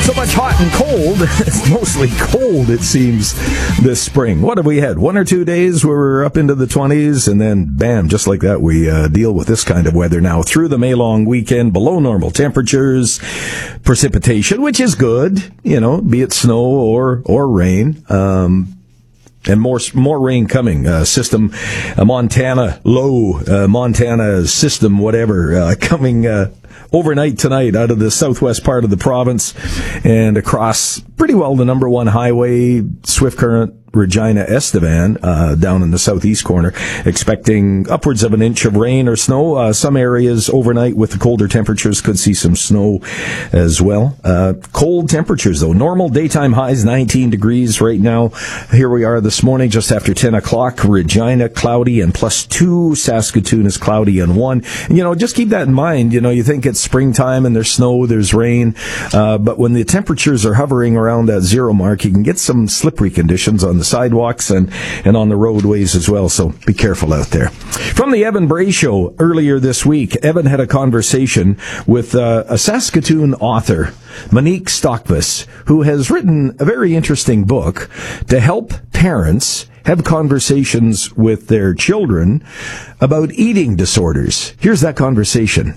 so much hot and cold. It's mostly cold, it seems, this spring. What have we had? 1 or 2 days where we're up into the 20s, and then, bam, just like that, we deal with this kind of weather now through the May long weekend, below normal temperatures, precipitation, which is good, be it snow or rain. And more rain coming. System, Montana low, Montana system, whatever, coming overnight tonight out of the southwest part of the province and across pretty well the number one highway, Swift Current, Regina, Estevan, down in the southeast corner, expecting upwards of an inch of rain or snow. Some areas overnight with the colder temperatures could see some snow as well. Cold temperatures, though. Normal daytime highs 19 degrees right now. Here we are this morning, just after 10 o'clock. Regina, cloudy and +2. Saskatoon is cloudy and 1. And, just keep that in mind. You think it's springtime and there's snow, there's rain. But when the temperatures are hovering around that zero mark, you can get some slippery conditions on the sidewalks and on the roadways as well, so be careful out there. From the Evan Bray Show earlier this week, Evan had a conversation with a Saskatoon author, Monique Stockvis, who has written a very interesting book to help parents have conversations with their children about eating disorders. Here's that conversation.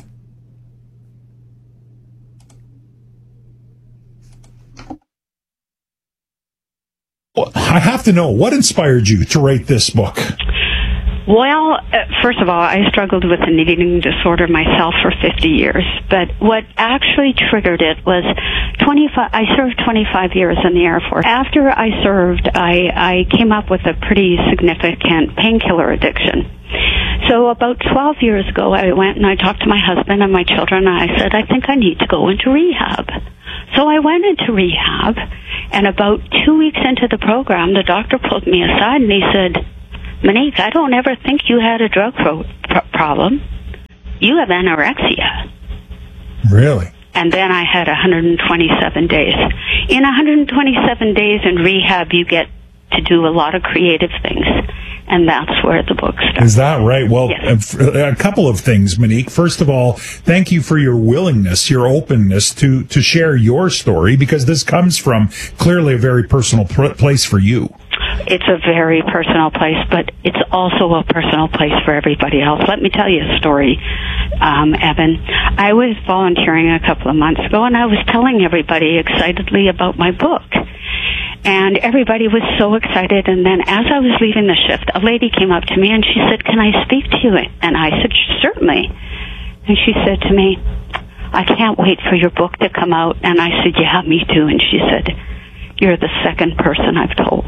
I have to know, what inspired you to write this book? Well, first of all, I struggled with an eating disorder myself for 50 years. But what actually triggered it was I served 25 years in the Air Force. After I served, I came up with a pretty significant painkiller addiction. So about 12 years ago, I went and I talked to my husband and my children, and I said, I think I need to go into rehab. So I went into rehab, and about 2 weeks into the program, the doctor pulled me aside and he said, Monique, I don't ever think you had a drug problem. You have anorexia. Really? And then I had 127 days. In 127 days in rehab, you get to do a lot of creative things. And that's where the book starts. Is that right? Well, yes. A couple of things, Monique. First of all, thank you for your willingness, your openness to share your story, because this comes from clearly a very personal place for you. It's a very personal place, but it's also a personal place for everybody else. Let me tell you a story, Evan. I was volunteering a couple of months ago, and I was telling everybody excitedly about my book. And everybody was so excited, and then as I was leaving the shift, a lady came up to me and she said, can I speak to you? And I said, certainly. And she said to me, I can't wait for your book to come out. And I said, yeah, me too. And she said, you're the second person I've told.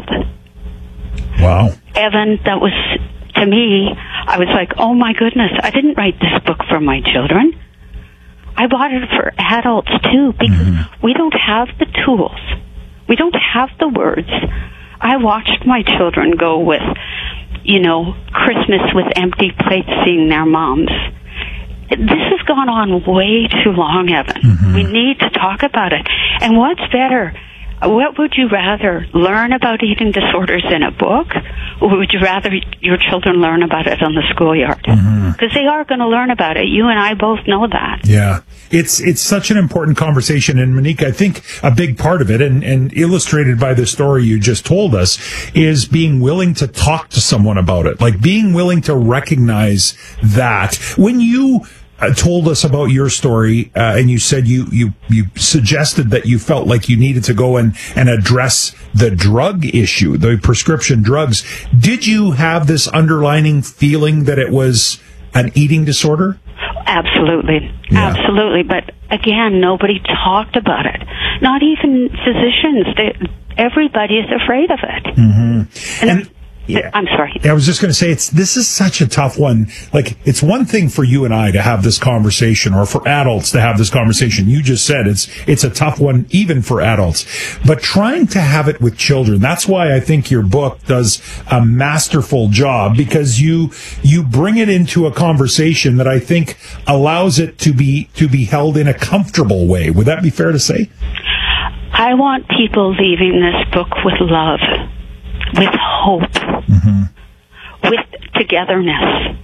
Wow. Evan, that was, to me, I was like, oh my goodness, I didn't write this book for my children. I bought it for adults too, because we don't have the tools. We don't have the words. I watched my children go with, Christmas with empty plates seeing their moms. This has gone on way too long, Evan. We need to talk about it. And what's better? What would you rather, learn about eating disorders in a book, or would you rather your children learn about it on the schoolyard? Because they are going to learn about it. You and I both know that. Yeah. It's such an important conversation. And Monique, I think a big part of it, and illustrated by the story you just told us, is being willing to talk to someone about it. Like being willing to recognize that. When you told us about your story, and you said you suggested that you felt like you needed to go and address the drug issue, the prescription drugs. Did you have this underlining feeling that it was an eating disorder? Absolutely. Yeah. Absolutely. But again, nobody talked about it. Not even physicians. Everybody is afraid of it. And yeah. I'm sorry. I was just going to say, this is such a tough one. Like, it's one thing for you and I to have this conversation, or for adults to have this conversation. You just said it's a tough one even for adults. But trying to have it with children, that's why I think your book does a masterful job, because you bring it into a conversation that I think allows it to be held in a comfortable way. Would that be fair to say? I want people leaving this book with love, with hope, with togetherness.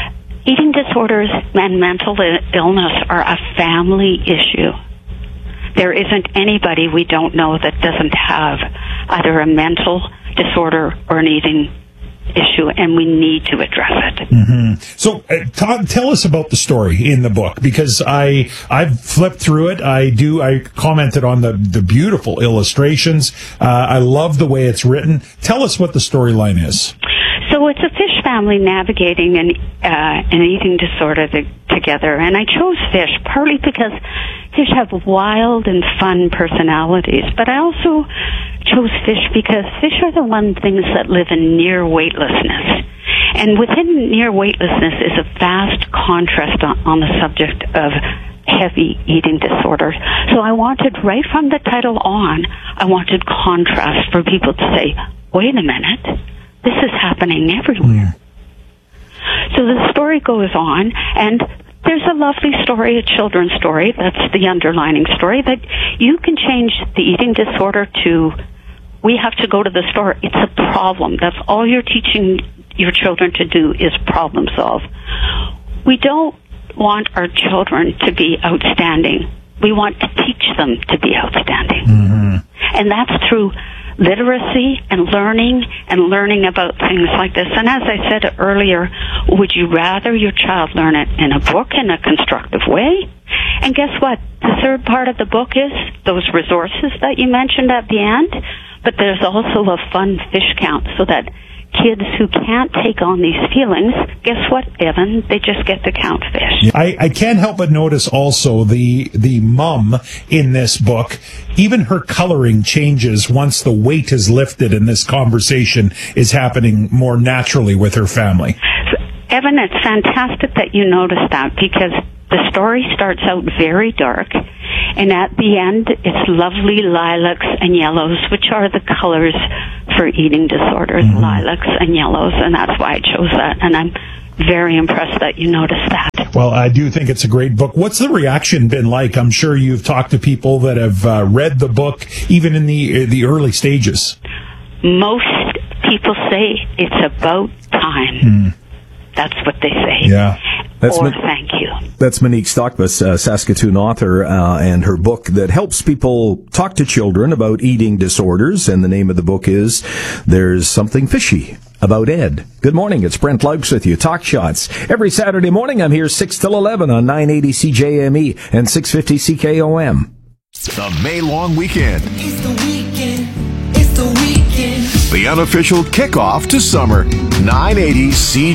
Eating disorders and mental illness are a family issue. there isn't anybody we don't know that doesn't have either a mental disorder or an eating issue, and we need to address it. Mm-hmm. So, Todd, tell us about the story in the book, because I've flipped through it. I commented on the beautiful illustrations. I love the way it's written. Tell us what the storyline is. So it's a fish family navigating an eating disorder together, and I chose fish partly because fish have wild and fun personalities, but I also chose fish because fish are the one things that live in near weightlessness. And within near weightlessness is a vast contrast on the subject of heavy eating disorders. So I wanted, right from the title on, I wanted contrast for people to say, wait a minute, this is happening everywhere. So the story goes on, and there's a lovely story, a children's story, that's the underlining story, that you can change the eating disorder to, we have to go to the store, it's a problem. That's all you're teaching your children to do is problem solve. We don't want our children to be outstanding. We want to teach them to be outstanding. Mm-hmm. And that's through literacy and learning about things like this. And as I said earlier, would you rather your child learn it in a book in a constructive way? And guess what? The third part of the book is those resources that you mentioned at the end, but there's also a fun fish count so that kids who can't take on these feelings, guess what, Evan? They just get to count fish. I can't help but notice also the mom in this book, even her coloring changes once the weight is lifted and this conversation is happening more naturally with her family. Evan, it's fantastic that you noticed that, because the story starts out very dark, and at the end, it's lovely lilacs and yellows, which are the colors for eating disorders, lilacs and yellows, and that's why I chose that, and I'm very impressed that you noticed that. Well, I do think it's a great book. What's the reaction been like? I'm sure you've talked to people that have read the book, even in the early stages. Most people say it's about time. That's what they say. Yeah. Thank you. That's Monique Stockbus, Saskatoon author, and her book that helps people talk to children about eating disorders. And the name of the book is There's Something Fishy About Ed. Good morning. It's Brent Laux with you. Talk Shots. Every Saturday morning, I'm here 6 till 11 on 980 CJME and 650 CKOM. The May long weekend. It's the weekend. It's the weekend. The unofficial kickoff to summer. 980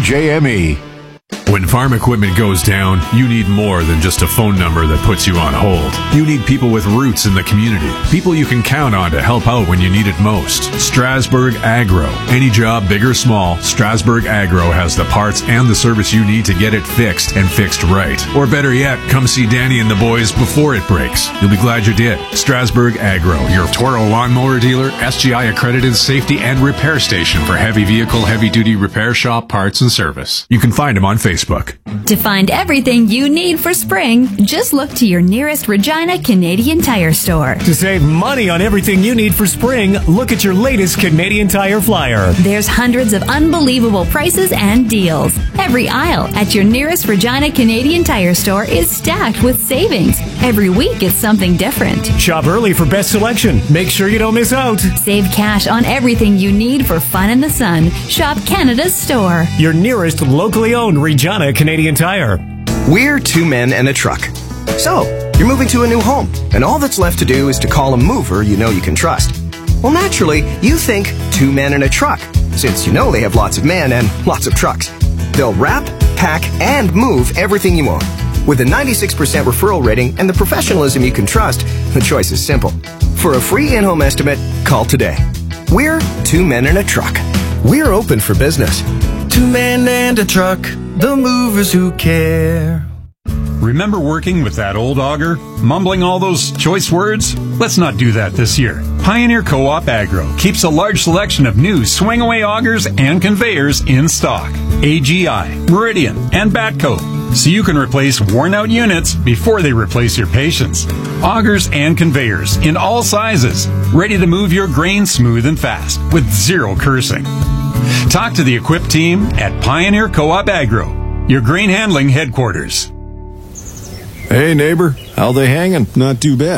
CJME. When farm equipment goes down, you need more than just a phone number that puts you on hold. You need people with roots in the community, people you can count on to help out when you need it most. Strasburg Agro. Any job, big or small, Strasburg Agro has the parts and the service you need to get it fixed, and fixed right. Or better yet, come see Danny and the boys before it breaks. You'll be glad you did. Strasburg Agro, your Toro lawnmower dealer, SGI accredited safety and repair station for heavy vehicle, heavy-duty repair shop parts and service. You can find them on Facebook. To find everything you need for spring, just look to your nearest Regina Canadian Tire store. To save money on everything you need for spring, look at your latest Canadian Tire flyer. There's hundreds of unbelievable prices and deals. Every aisle at your nearest Regina Canadian Tire store is stacked with savings. Every week it's something different. Shop early for best selection. Make sure you don't miss out. Save cash on everything you need for fun in the sun. Shop Canada's store. Your nearest locally owned Regina Canadian Tire. We're two men and a truck. So, you're moving to a new home, and all that's left to do is to call a mover you know you can trust. Well, naturally, you think two men and a truck, since you know they have lots of men and lots of trucks. They'll wrap, pack, and move everything you own. With a 96% referral rating and the professionalism you can trust, the choice is simple. For a free in-home estimate, call today. We're two men and a truck. We're open for business. Two men and a truck, the movers who care. Remember working with that old auger? Mumbling all those choice words? Let's not do that this year. Pioneer Co-op Agro keeps a large selection of new swing-away augers and conveyors in stock. AGI, Meridian, and Batco. So you can replace worn-out units before they replace your patience. Augers and conveyors in all sizes, ready to move your grain smooth and fast with zero cursing. Talk to the equipped team at Pioneer Co-op Agro, your grain handling headquarters. Hey, neighbor. How they hanging? Not too bad.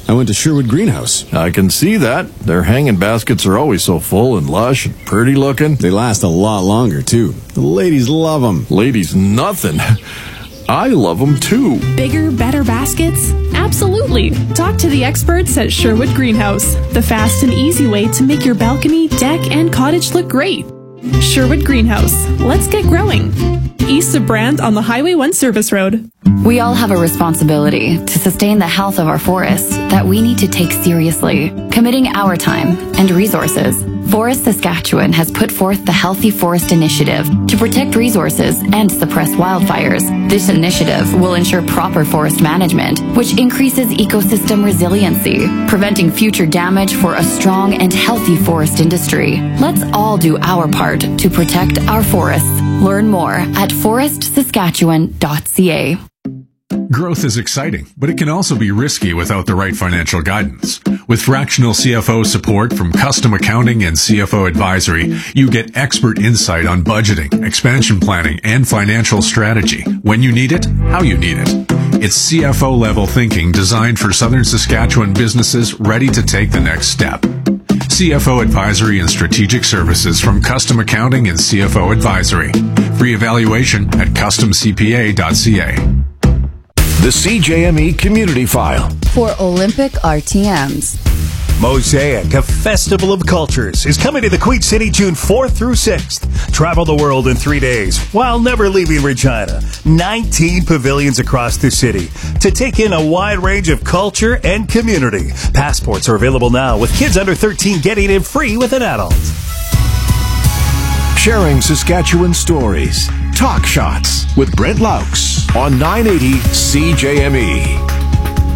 I went to Sherwood Greenhouse. I can see that. Their hanging baskets are always so full and lush and pretty looking. They last a lot longer, too. The ladies love them. Ladies, nothing. I love them, too. Bigger, better baskets? Absolutely. Talk to the experts at Sherwood Greenhouse, the fast and easy way to make your balcony, deck, and cottage look great. Sherwood Greenhouse. Let's get growing. East of Brand on the Highway 1 Service Road. We all have a responsibility to sustain the health of our forests that we need to take seriously, committing our time and resources. Forest Saskatchewan has put forth the Healthy Forest Initiative to protect resources and suppress wildfires. This initiative will ensure proper forest management, which increases ecosystem resiliency, preventing future damage for a strong and healthy forest industry. Let's all do our part to protect our forests. Learn more at forestsaskatchewan.ca. Growth is exciting, but it can also be risky without the right financial guidance. With fractional CFO support from Custom Accounting and CFO Advisory, you get expert insight on budgeting, expansion planning, and financial strategy. When you need it, how you need it. It's CFO-level thinking designed for Southern Saskatchewan businesses ready to take the next step. CFO Advisory and Strategic Services from Custom Accounting and CFO Advisory. Free evaluation at customcpa.ca. The CJME Community File. For Olympic RTMs. Mosaic, a festival of cultures, is coming to the Queen City June 4th through 6th. Travel the world in 3 days while never leaving Regina. 19 pavilions across the city to take in a wide range of culture and community. Passports are available now, with kids under 13 getting in free with an adult. Sharing Saskatchewan stories. Talk Shots with Brent Laux on 980 CJME.